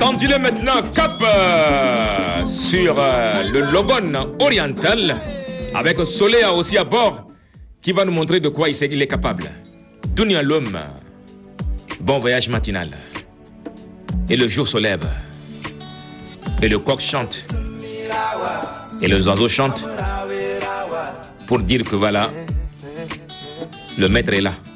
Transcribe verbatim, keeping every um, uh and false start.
Tendez-le maintenant cap euh, sur euh, le Logon oriental avec Soleil aussi à bord qui va nous montrer de quoi il, sait, il est capable. Dunia l'homme, bon voyage matinal. Et le jour se lève. Et le coq chante. Et les oiseaux chantent pour dire que voilà, le maître est là.